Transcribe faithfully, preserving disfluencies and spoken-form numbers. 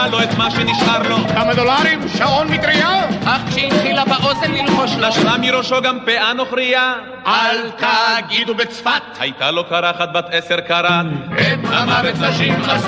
לו את מה שנשאר לו. כמה דולרים? שעון מטריה? אך כשהתחילה באוזן ללחוש לו, נשרה מראשו גם פאה נוכריה. אל תגידו בצפת. הייתה לו קרחת בת עשר קרת. את המוות נשים חסו